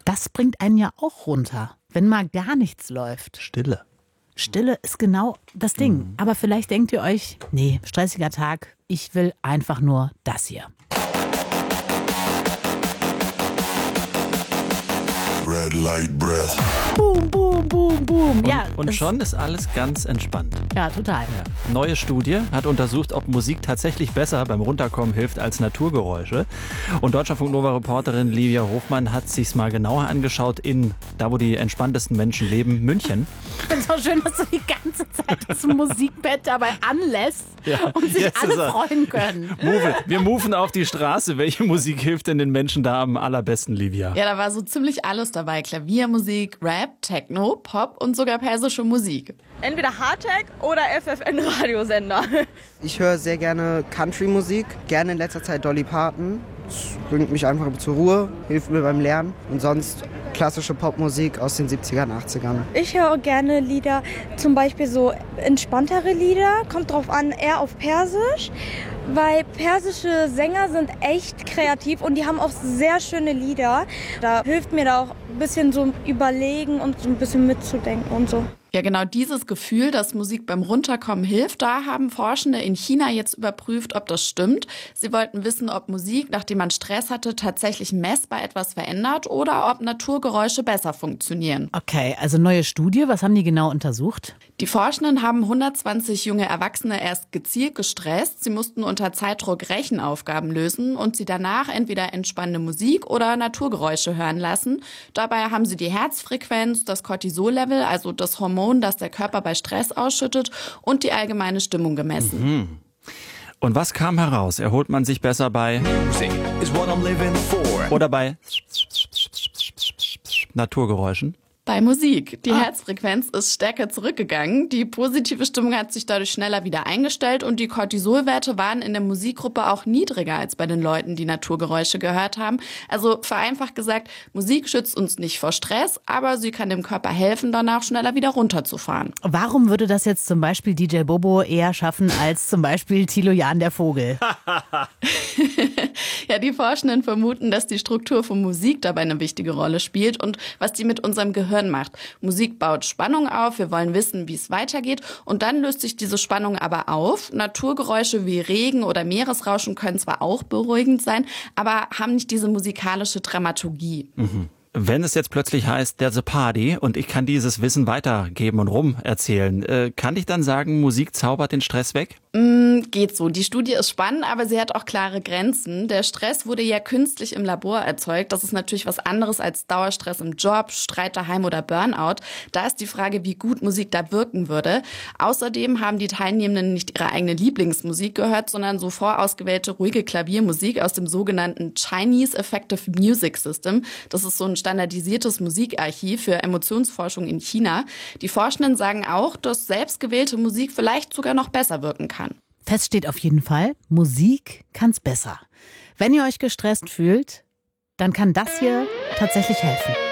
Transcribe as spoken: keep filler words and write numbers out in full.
Das bringt einen ja auch runter, wenn mal gar nichts läuft. Stille. Stille ist genau das Ding. Mhm. Aber vielleicht denkt ihr euch, nee, stressiger Tag, ich will einfach nur das hier. Red Light Breath. Boom, boom, boom, boom. Und, ja, und schon ist alles ganz entspannt. Ja, total. Ja. Neue Studie hat untersucht, ob Musik tatsächlich besser beim Runterkommen hilft als Naturgeräusche. Und Deutschlandfunk-Nova-Reporterin Livia Hofmann hat sich's mal genauer angeschaut in, da wo die entspanntesten Menschen leben, München. Ich finde es auch schön, dass du die ganze Zeit das Musikbett dabei anlässt ja, und sich alle freuen können. Move it. Wir moven auf die Straße. Welche Musik hilft denn den Menschen da am allerbesten, Livia? Ja, da war so ziemlich alles dabei. Klaviermusik, Rap, Techno, Pop und sogar persische Musik. Entweder Hardtech oder F F N-Radiosender. Ich höre sehr gerne Country-Musik, gerne in letzter Zeit Dolly Parton. Das bringt mich einfach zur Ruhe, hilft mir beim Lernen. Und sonst klassische Popmusik aus den siebzigern, achtzigern. Ich höre gerne Lieder, zum Beispiel so entspanntere Lieder, kommt drauf an, eher auf Persisch. Weil persische Sänger sind echt kreativ und die haben auch sehr schöne Lieder. Da hilft mir da auch ein bisschen so überlegen und so ein bisschen mitzudenken und so. Ja, genau dieses Gefühl, dass Musik beim Runterkommen hilft, da haben Forschende in China jetzt überprüft, ob das stimmt. Sie wollten wissen, ob Musik, nachdem man Stress hatte, tatsächlich messbar etwas verändert oder ob Naturgeräusche besser funktionieren. Okay, also neue Studie, was haben die genau untersucht? Die Forschenden haben hundertzwanzig junge Erwachsene erst gezielt gestresst. Sie mussten unter Zeitdruck Rechenaufgaben lösen und sie danach entweder entspannende Musik oder Naturgeräusche hören lassen. Dabei haben sie die Herzfrequenz, das Cortisol-Level, also das Hormon, das der Körper bei Stress ausschüttet, und die allgemeine Stimmung gemessen. Mhm. Und was kam heraus? Erholt man sich besser bei oder bei Naturgeräuschen? Bei Musik. Die ah. Herzfrequenz ist stärker zurückgegangen. Die positive Stimmung hat sich dadurch schneller wieder eingestellt und die Cortisolwerte waren in der Musikgruppe auch niedriger als bei den Leuten, die Naturgeräusche gehört haben. Also vereinfacht gesagt, Musik schützt uns nicht vor Stress, aber sie kann dem Körper helfen, danach schneller wieder runterzufahren. Warum würde das jetzt zum Beispiel D J Bobo eher schaffen als zum Beispiel Thilo Jahn der Vogel? Ja, die Forschenden vermuten, dass die Struktur von Musik dabei eine wichtige Rolle spielt und was die mit unserem Gehirn macht. Musik baut Spannung auf, wir wollen wissen, wie es weitergeht und dann löst sich diese Spannung aber auf. Naturgeräusche wie Regen oder Meeresrauschen können zwar auch beruhigend sein, aber haben nicht diese musikalische Dramaturgie. Mhm. Wenn es jetzt plötzlich heißt, there's a party und ich kann dieses Wissen weitergeben und rum erzählen, äh, kann ich dann sagen, Musik zaubert den Stress weg? Mm, geht so. Die Studie ist spannend, aber sie hat auch klare Grenzen. Der Stress wurde ja künstlich im Labor erzeugt. Das ist natürlich was anderes als Dauerstress im Job, Streit daheim oder Burnout. Da ist die Frage, wie gut Musik da wirken würde. Außerdem haben die Teilnehmenden nicht ihre eigene Lieblingsmusik gehört, sondern so vorausgewählte ruhige Klaviermusik aus dem sogenannten Chinese Effective Music System. Das ist so ein standardisiertes Musikarchiv für Emotionsforschung in China. Die Forschenden sagen auch, dass selbstgewählte Musik vielleicht sogar noch besser wirken kann. Fest steht auf jeden Fall, Musik kann's besser. Wenn ihr euch gestresst fühlt, dann kann das hier tatsächlich helfen.